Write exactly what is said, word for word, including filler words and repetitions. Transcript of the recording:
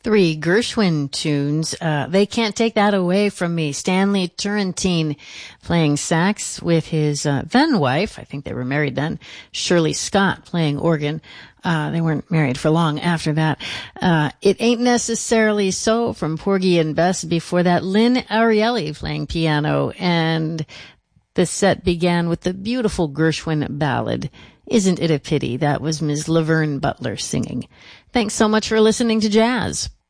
Three Gershwin tunes. Uh, they can't take that away from me. Stanley Turrentine playing sax with his uh, then wife, I think they were married then, Shirley Scott playing organ. Uh, they weren't married for long after that. Uh, It Ain't Necessarily So from Porgy and Bess. Before that, Lynn Ariely playing piano. And the set began with the beautiful Gershwin ballad, Isn't It a Pity? That was Miz Laverne Butler singing. Thanks so much for listening to Jazz.